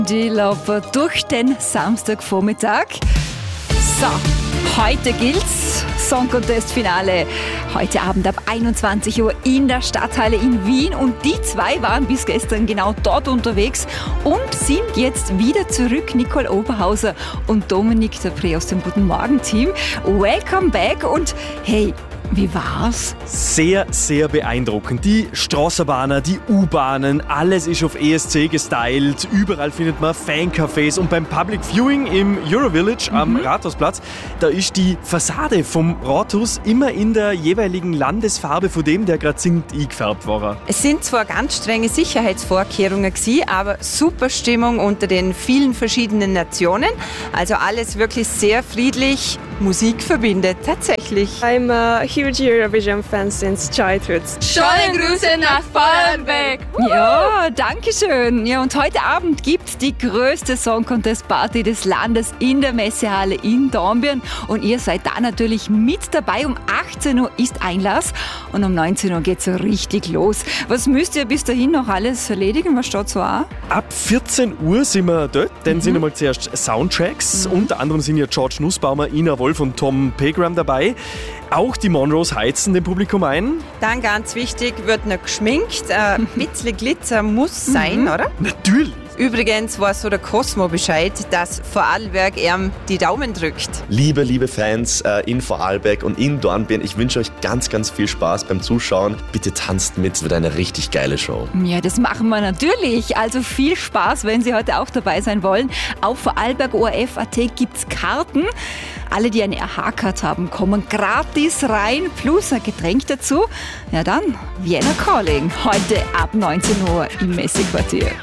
Die Laufer durch den Samstagvormittag. So, heute gilt's. Song Contest Finale. Heute Abend ab 21 Uhr in der Stadthalle in Wien. Und die zwei waren bis gestern genau dort unterwegs und sind jetzt wieder zurück. Nicole Oberhauser und Dominik Dapré aus dem Guten Morgen-Team. Welcome back und hey, wie war's? Sehr, sehr beeindruckend. Die Straßenbahner, die U-Bahnen, alles ist auf ESC gestylt. Überall findet man Fancafés. Und beim Public Viewing im Eurovillage am Rathausplatz, da ist die Fassade vom Rathaus immer in der jeweiligen Landesfarbe von dem, der gerade singt, eingefärbt war. Es sind zwar ganz strenge Sicherheitsvorkehrungen gewesen, aber super Stimmung unter den vielen verschiedenen Nationen. Also alles wirklich sehr friedlich. Musik verbindet, tatsächlich. I'm a huge Eurovision fan since childhood. Schöne Grüße nach Vorarlberg! Ja, danke schön. Ja, und heute Abend gibt's die größte Song Contest Party des Landes in der Messehalle in Dornbirn. Und ihr seid da natürlich mit dabei. Um 18 Uhr ist Einlass und um 19 Uhr geht's so richtig los. Was müsst ihr bis dahin noch alles erledigen? Was steht so an? Ab 14 Uhr sind wir dort. Dann sind einmal zuerst Soundtracks. Unter anderem sind ja George Nussbaumer, Ina Wolf und Tom Pegram dabei. Auch die Monroes heizen dem Publikum ein. Dann ganz wichtig, wird noch geschminkt. Ein bisschen Glitzer muss sein, oder? Natürlich. Übrigens weiß so der Cosmo Bescheid, dass Vorarlberg ihm die Daumen drückt. Liebe Fans in Vorarlberg und in Dornbirn, ich wünsche euch ganz, ganz viel Spaß beim Zuschauen. Bitte tanzt mit, es wird eine richtig geile Show. Ja, das machen wir natürlich. Also viel Spaß, wenn Sie heute auch dabei sein wollen. Auf vorarlberg.orf.at gibt's Karten. Alle, die eine AHA-Card haben, kommen gratis rein, plus ein Getränk dazu. Ja dann, Vienna Calling, heute ab 19 Uhr im Messequartier.